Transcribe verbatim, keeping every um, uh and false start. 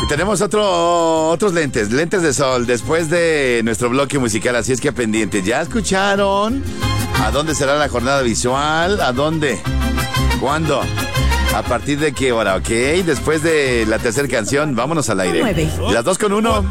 tenemos otro, otros lentes, lentes de sol, después de nuestro bloque musical, así es que pendiente. ¿Ya escucharon? ¿A dónde será la jornada visual? ¿A dónde? ¿Cuándo? ¿A partir de qué hora? Ok, después de la tercera canción, vámonos al aire. Las dos con uno.